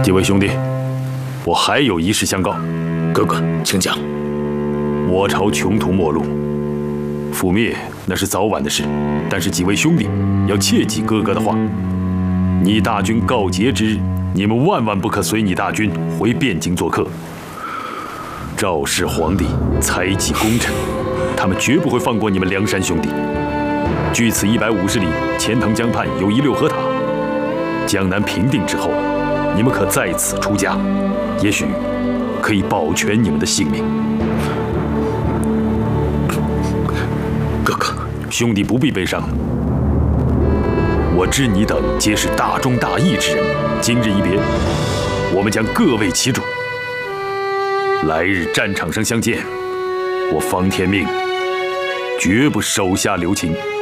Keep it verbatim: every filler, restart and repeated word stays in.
几位兄弟，我还有一事相告。 哥哥，请讲。 我朝穷途末路，覆灭那是早晚的事，但是几位兄弟要切记哥哥的话。你大军告捷之日，你们万万不可随你大军回汴京做客。赵氏皇帝猜忌功臣，他们绝不会放过你们梁山兄弟。距此一百五十里，钱塘江畔有一六合塔。江南平定之后，你们可在此出家，也许可以保全你们的性命。 哥哥， 兄弟不必悲伤。我知你等皆是大忠大义之人，今日一别，我们将各为其主。来日战场上相见，我方天命绝不手下留情。